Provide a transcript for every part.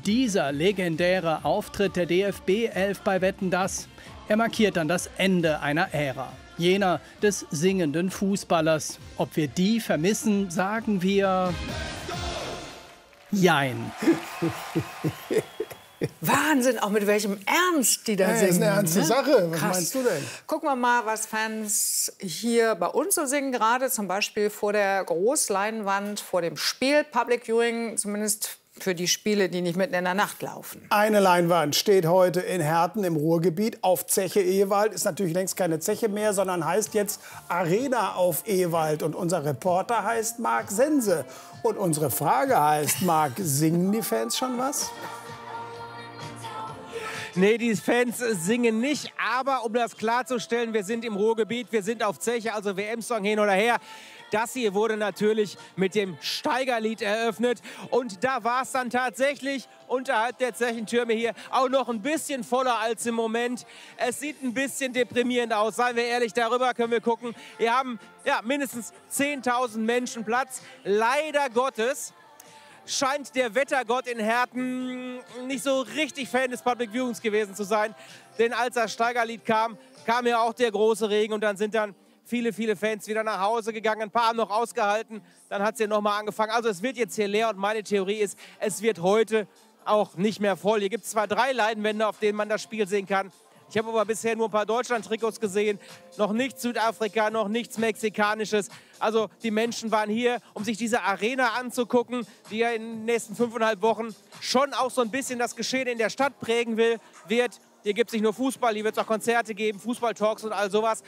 Dieser legendäre Auftritt der DFB 11 bei Wetten, dass er markiert dann das Ende einer Ära. Jener des singenden Fußballers. Ob wir die vermissen, sagen wir Jein. Wahnsinn, auch mit welchem Ernst die da singen. Das ist eine ernste Sache. Was Krass. meinst du denn? Gucken wir mal, was Fans hier bei uns so singen. Gerade zum Beispiel vor der Großleinwand, vor dem Spiel. Public Viewing, zumindest für die Spiele, die nicht mitten in der Nacht laufen. Eine Leinwand steht heute in Herten im Ruhrgebiet auf Zeche Ewald. Ist natürlich längst keine Zeche mehr, sondern heißt jetzt Arena auf Ewald. Und unser Reporter heißt Marc Sense. Und unsere Frage heißt, Marc, singen die Fans schon was? Nee, die Fans singen nicht. Aber um das klarzustellen, wir sind im Ruhrgebiet, wir sind auf Zeche, also WM-Song hin oder her. Das hier wurde natürlich mit dem Steigerlied eröffnet. Und da war es dann tatsächlich unterhalb der Zechentürme hier auch noch ein bisschen voller als im Moment. Es sieht ein bisschen deprimierend aus, seien wir ehrlich, darüber können wir gucken. Wir haben ja, mindestens 10.000 Menschen Platz. Leider Gottes scheint der Wettergott in Herten nicht so richtig Fan des Public Viewings gewesen zu sein. Denn als das Steigerlied kam, kam ja auch der große Regen und dann sind dann viele Fans wieder nach Hause gegangen. Ein paar haben noch ausgehalten, dann hat es hier nochmal angefangen. Also es wird jetzt hier leer und meine Theorie ist, es wird heute auch nicht mehr voll. Hier gibt es zwar 3 Leinwände, auf denen man das Spiel sehen kann. Ich habe aber bisher nur ein paar Deutschland-Trikots gesehen. Noch nichts Südafrika, noch nichts Mexikanisches. Also die Menschen waren hier, um sich diese Arena anzugucken, die ja in den nächsten 5,5 Wochen schon auch so ein bisschen das Geschehen in der Stadt prägen wird. Hier gibt es nicht nur Fußball, hier wird es auch Konzerte geben, Fußballtalks und all sowas.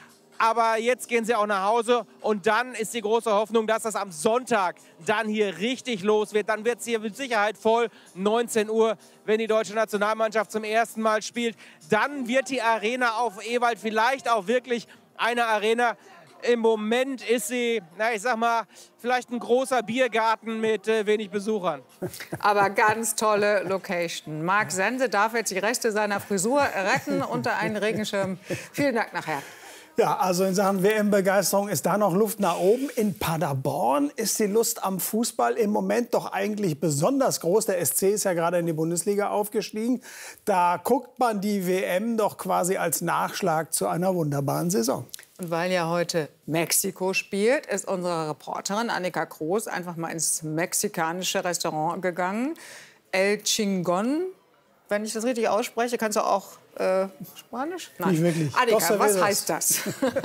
Aber jetzt gehen sie auch nach Hause und dann ist die große Hoffnung, dass das am Sonntag dann hier richtig los wird. Dann wird es hier mit Sicherheit voll, 19 Uhr, wenn die deutsche Nationalmannschaft zum ersten Mal spielt. Dann wird die Arena auf Ewald vielleicht auch wirklich eine Arena. Im Moment ist sie, na, ich sag mal, vielleicht ein großer Biergarten mit wenig Besuchern. Aber ganz tolle Location. Marc Sense darf jetzt die Reste seiner Frisur retten unter einen Regenschirm. Vielen Dank nachher. Ja, also in Sachen WM-Begeisterung ist da noch Luft nach oben. In Paderborn ist die Lust am Fußball im Moment doch eigentlich besonders groß. Der SC ist ja gerade in die Bundesliga aufgestiegen. Da guckt man die WM doch quasi als Nachschlag zu einer wunderbaren Saison. Und weil ja heute Mexiko spielt, ist unsere Reporterin Annika Groß einfach mal ins mexikanische Restaurant gegangen. El Chingon, wenn ich das richtig ausspreche. Kannst du auch Spanisch? Nein. Nicht wirklich. Annika, was heißt das?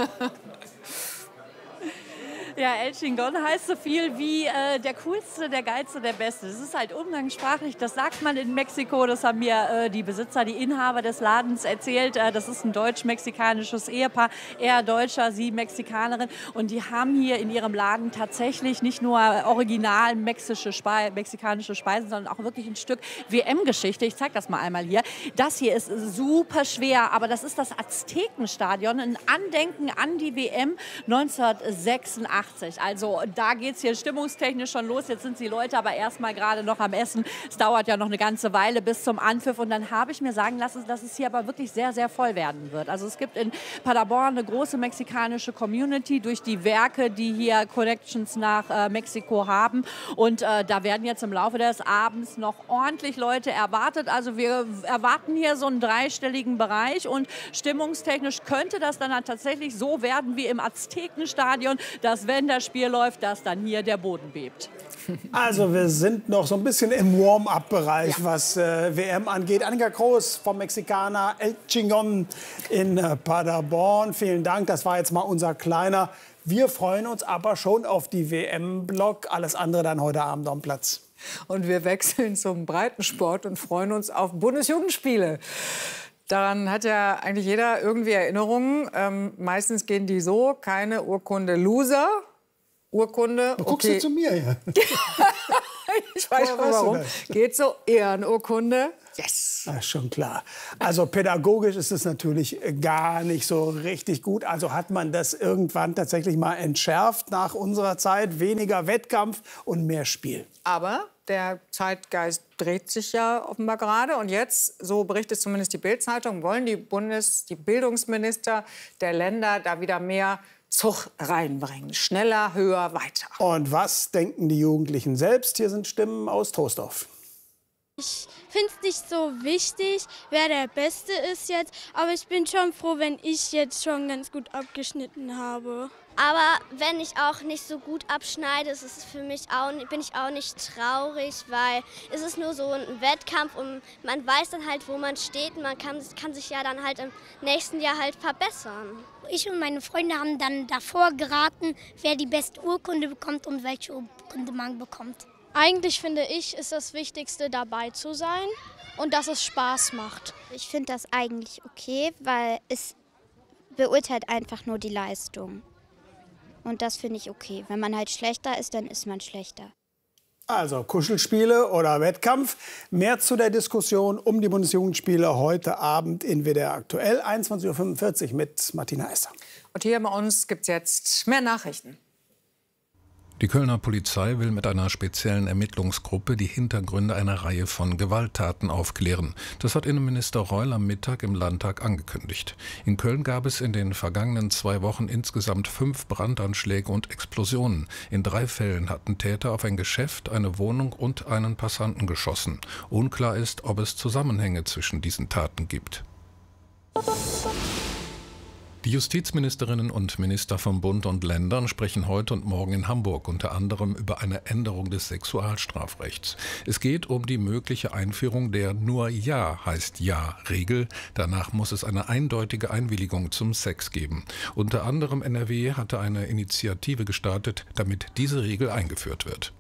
Ja, El Chingon heißt so viel wie der Coolste, der Geilste, der Beste. Das ist halt umgangssprachlich, das sagt man in Mexiko. Das haben mir die Besitzer, die Inhaber des Ladens erzählt. Das ist ein deutsch-mexikanisches Ehepaar, er Deutscher, sie Mexikanerin. Und die haben hier in ihrem Laden tatsächlich nicht nur original mexikanische Speisen, sondern auch wirklich ein Stück WM-Geschichte. Ich zeige das mal einmal hier. Das hier ist super schwer, aber das ist das Aztekenstadion, ein Andenken an die WM 1986. Also da geht es hier stimmungstechnisch schon los. Jetzt sind die Leute aber erstmal gerade noch am Essen. Es dauert ja noch eine ganze Weile bis zum Anpfiff. Und dann habe ich mir sagen lassen, dass es hier aber wirklich sehr, sehr voll werden wird. Also es gibt in Paderborn eine große mexikanische Community durch die Werke, die hier Connections nach Mexiko haben. Und da werden jetzt im Laufe des Abends noch ordentlich Leute erwartet. Also wir erwarten hier so einen 3-stelligen Bereich. Und stimmungstechnisch könnte das dann halt tatsächlich so werden wie im Aztekenstadion, dass wenn das Spiel läuft, dass dann hier der Boden bebt. Also wir sind noch so ein bisschen im Warm-up-Bereich, was WM angeht. Annika Groß vom Mexikaner El Chingon in Paderborn. Vielen Dank, das war jetzt mal unser kleiner. Wir freuen uns aber schon auf die WM-Block. Alles andere dann heute Abend am Platz. Und wir wechseln zum Breitensport und freuen uns auf Bundesjugendspiele. Daran hat ja eigentlich jeder irgendwie Erinnerungen. Meistens gehen die so, keine Urkunde Loser. Urkunde, Du guckst du zu mir, ja. Ich weiß schon warum. Geht so, Ehrenurkunde. Yes. Das ist schon klar. Also pädagogisch ist es natürlich gar nicht so richtig gut. Also hat man das irgendwann tatsächlich mal entschärft nach unserer Zeit. Weniger Wettkampf und mehr Spiel. Aber der Zeitgeist dreht sich ja offenbar gerade. Und jetzt, so berichtet zumindest die Bild-Zeitung, wollen die Bildungsminister der Länder da wieder mehr Zug reinbringen. Schneller, höher, weiter. Und was denken die Jugendlichen selbst? Hier sind Stimmen aus Troisdorf. Ich finde es nicht so wichtig, wer der Beste ist jetzt, aber ich bin schon froh, wenn ich jetzt schon ganz gut abgeschnitten habe. Aber wenn ich auch nicht so gut abschneide, ist es für mich bin ich auch nicht traurig, weil es ist nur so ein Wettkampf und man weiß dann halt, wo man steht und man kann sich ja dann halt im nächsten Jahr halt verbessern. Ich und meine Freunde haben dann davor geraten, wer die beste Urkunde bekommt und welche Urkunde man bekommt. Eigentlich finde ich, ist das Wichtigste, dabei zu sein und dass es Spaß macht. Ich finde das eigentlich okay, weil es beurteilt einfach nur die Leistung. Und das finde ich okay. Wenn man halt schlechter ist, dann ist man schlechter. Also Kuschelspiele oder Wettkampf. Mehr zu der Diskussion um die Bundesjugendspiele heute Abend in WDR aktuell, 21:45 Uhr mit Martina Esser. Und hier bei uns gibt es jetzt mehr Nachrichten. Die Kölner Polizei will mit einer speziellen Ermittlungsgruppe die Hintergründe einer Reihe von Gewalttaten aufklären. Das hat Innenminister Reul am Mittag im Landtag angekündigt. In Köln gab es in den vergangenen 2 Wochen insgesamt 5 Brandanschläge und Explosionen. In 3 Fällen hatten Täter auf ein Geschäft, eine Wohnung und einen Passanten geschossen. Unklar ist, ob es Zusammenhänge zwischen diesen Taten gibt. Die Justizministerinnen und Minister von Bund und Ländern sprechen heute und morgen in Hamburg unter anderem über eine Änderung des Sexualstrafrechts. Es geht um die mögliche Einführung der Nur Ja heißt Ja-Regel. Danach muss es eine eindeutige Einwilligung zum Sex geben. Unter anderem NRW hatte eine Initiative gestartet, damit diese Regel eingeführt wird.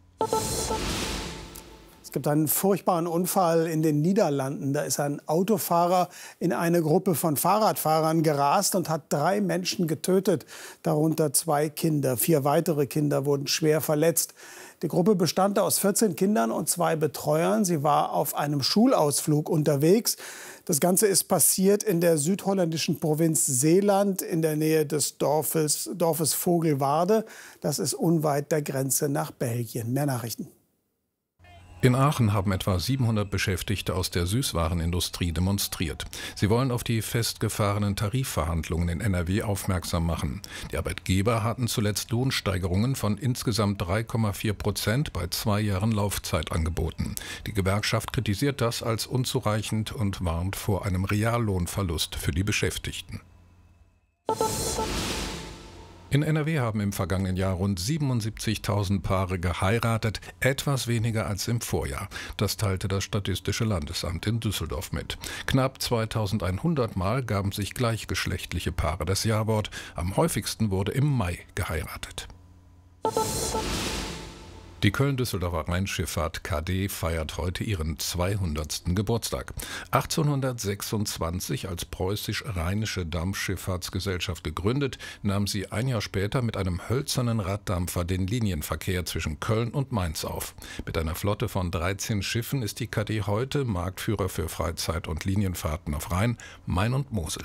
Es gibt einen furchtbaren Unfall in den Niederlanden. Da ist ein Autofahrer in eine Gruppe von Fahrradfahrern gerast und hat 3 Menschen getötet, darunter 2 Kinder. 4 weitere Kinder wurden schwer verletzt. Die Gruppe bestand aus 14 Kindern und 2 Betreuern. Sie war auf einem Schulausflug unterwegs. Das Ganze ist passiert in der südholländischen Provinz Zeeland in der Nähe des Dorfes Vogelwarde. Das ist unweit der Grenze nach Belgien. Mehr Nachrichten. In Aachen haben etwa 700 Beschäftigte aus der Süßwarenindustrie demonstriert. Sie wollen auf die festgefahrenen Tarifverhandlungen in NRW aufmerksam machen. Die Arbeitgeber hatten zuletzt Lohnsteigerungen von insgesamt 3,4% bei 2 Jahren Laufzeit angeboten. Die Gewerkschaft kritisiert das als unzureichend und warnt vor einem Reallohnverlust für die Beschäftigten. In NRW haben im vergangenen Jahr rund 77.000 Paare geheiratet, etwas weniger als im Vorjahr. Das teilte das Statistische Landesamt in Düsseldorf mit. Knapp 2.100 Mal gaben sich gleichgeschlechtliche Paare das Ja-Wort. Am häufigsten wurde im Mai geheiratet. Die Köln-Düsseldorfer Rheinschifffahrt KD feiert heute ihren 200. Geburtstag. 1826 als preußisch-rheinische Dampfschifffahrtsgesellschaft gegründet, nahm sie ein Jahr später mit einem hölzernen Raddampfer den Linienverkehr zwischen Köln und Mainz auf. Mit einer Flotte von 13 Schiffen ist die KD heute Marktführer für Freizeit- und Linienfahrten auf Rhein, Main und Mosel.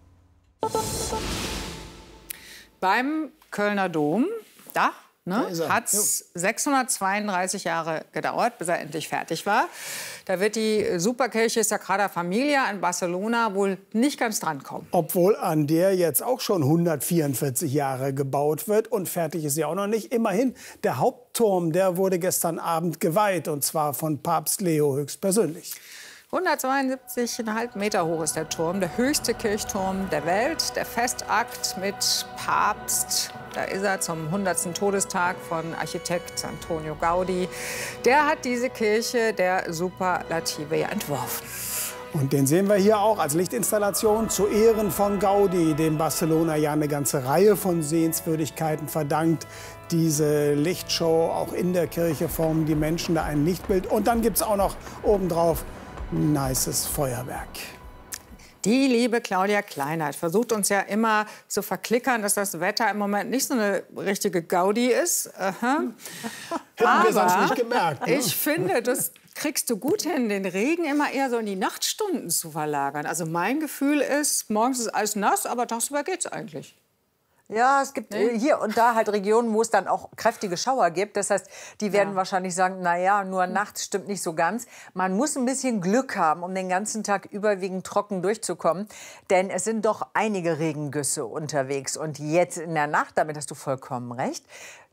Beim Kölner Dom, hat es 632 Jahre gedauert, bis er endlich fertig war. Da wird die Superkirche Sagrada Familia in Barcelona wohl nicht ganz drankommen. Obwohl an der jetzt auch schon 144 Jahre gebaut wird und fertig ist sie auch noch nicht. Immerhin, der Hauptturm, der wurde gestern Abend geweiht, und zwar von Papst Leo höchstpersönlich. 172,5 Meter hoch ist der Turm, der höchste Kirchturm der Welt. Der Festakt mit Papst, da ist er zum 100. Todestag von Architekt Antonio Gaudi. Der hat diese Kirche der Superlative entworfen. Und den sehen wir hier auch als Lichtinstallation zu Ehren von Gaudi, dem Barcelona ja eine ganze Reihe von Sehenswürdigkeiten verdankt. Diese Lichtshow, auch in der Kirche formen die Menschen da ein Lichtbild. Und dann gibt es auch noch obendrauf nices Feuerwerk. Die liebe Claudia Kleinert versucht uns ja immer zu verklickern, dass das Wetter im Moment nicht so eine richtige Gaudi ist. Hätten wir sonst nicht gemerkt. Ne? Ich finde, das kriegst du gut hin, den Regen immer eher so in die Nachtstunden zu verlagern. Also mein Gefühl ist, morgens ist alles nass, aber tagsüber geht's eigentlich. Ja, es gibt hier und da halt Regionen, wo es dann auch kräftige Schauer gibt. Das heißt, die werden wahrscheinlich sagen, naja, nur nachts stimmt nicht so ganz. Man muss ein bisschen Glück haben, um den ganzen Tag überwiegend trocken durchzukommen. Denn es sind doch einige Regengüsse unterwegs. Und jetzt in der Nacht, damit hast du vollkommen recht,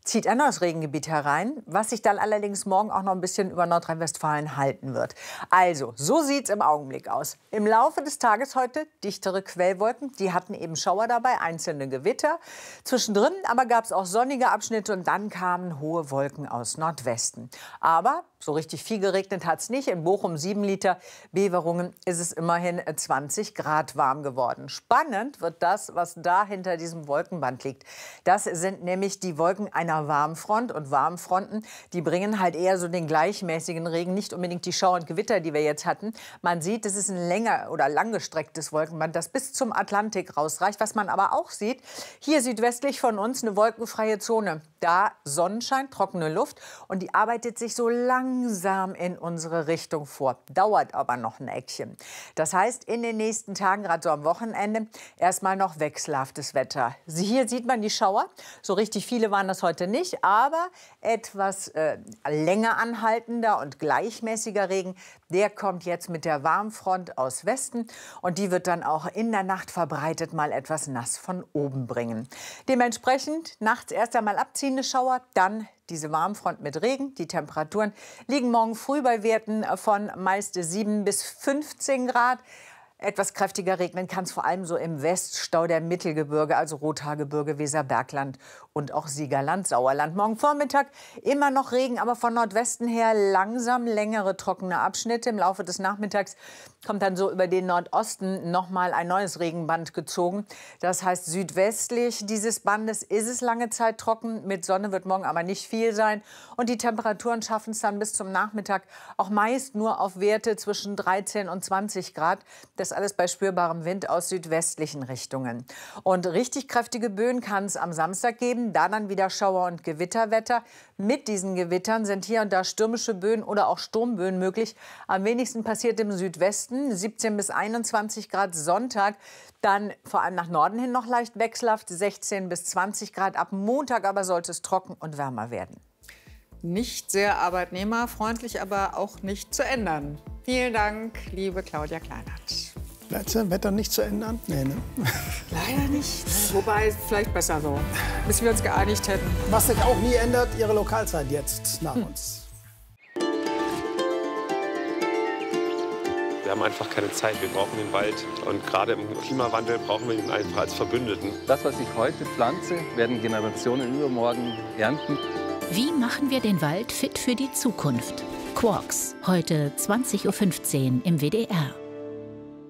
zieht ein neues Regengebiet herein, was sich dann allerdings morgen auch noch ein bisschen über Nordrhein-Westfalen halten wird. Also, so sieht es im Augenblick aus. Im Laufe des Tages heute dichtere Quellwolken, die hatten eben Schauer dabei, einzelne Gewitter. Zwischendrin aber gab es auch sonnige Abschnitte und dann kamen hohe Wolken aus Nordwesten. Aber so richtig viel geregnet hat es nicht. In Bochum 7 Liter, Beverungen ist es immerhin 20 Grad warm geworden. Spannend wird das, was da hinter diesem Wolkenband liegt. Das sind nämlich die Wolken einer Warmfront. Und Warmfronten, die bringen halt eher so den gleichmäßigen Regen, nicht unbedingt die Schauer und Gewitter, die wir jetzt hatten. Man sieht, es ist ein länger oder langgestrecktes Wolkenband, das bis zum Atlantik rausreicht. Was man aber auch sieht, hier südwestlich von uns eine wolkenfreie Zone. Da Sonnenschein, trockene Luft und die arbeitet sich so langsam in unsere Richtung vor. Dauert aber noch ein Eckchen. Das heißt, in den nächsten Tagen, gerade so am Wochenende, erstmal noch wechselhaftes Wetter. Hier sieht man die Schauer. So richtig viele waren das heute nicht, aber etwas länger anhaltender und gleichmäßiger Regen, der kommt jetzt mit der Warmfront aus Westen und die wird dann auch in der Nacht verbreitet mal etwas nass von oben bringen. Dementsprechend nachts erst einmal abziehende Schauer, dann diese Warmfront mit Regen. Die Temperaturen liegen morgen früh bei Werten von meist 7 bis 15 Grad. Etwas kräftiger regnen kann es vor allem so im Weststau der Mittelgebirge, also Rothaargebirge, Weserbergland und auch Siegerland, Sauerland. Morgen Vormittag immer noch Regen, aber von Nordwesten her langsam längere trockene Abschnitte. Im Laufe des Nachmittags kommt dann so über den Nordosten noch mal ein neues Regenband gezogen. Das heißt, südwestlich dieses Bandes ist es lange Zeit trocken. Mit Sonne wird morgen aber nicht viel sein. Und die Temperaturen schaffen es dann bis zum Nachmittag auch meist nur auf Werte zwischen 13 und 20 Grad. Das alles bei spürbarem Wind aus südwestlichen Richtungen. Und richtig kräftige Böen kann es am Samstag geben, da dann wieder Schauer- und Gewitterwetter. Mit diesen Gewittern sind hier und da stürmische Böen oder auch Sturmböen möglich. Am wenigsten passiert im Südwesten, 17 bis 21 Grad Sonntag. Dann vor allem nach Norden hin noch leicht wechselhaft, 16 bis 20 Grad. Ab Montag aber sollte es trocken und wärmer werden. Nicht sehr arbeitnehmerfreundlich, aber auch nicht zu ändern. Vielen Dank, liebe Claudia Kleinert. Wetter nicht zu ändern? Nee, ne? Leider nicht. Wobei, vielleicht besser so, bis wir uns geeinigt hätten. Was sich auch nie ändert, Ihre Lokalzeit jetzt nach uns. Wir haben einfach keine Zeit. Wir brauchen den Wald. Und gerade im Klimawandel brauchen wir ihn einfach als Verbündeten. Das, was ich heute pflanze, werden Generationen übermorgen ernten. Wie machen wir den Wald fit für die Zukunft? Quarks, heute 20:15 Uhr im WDR.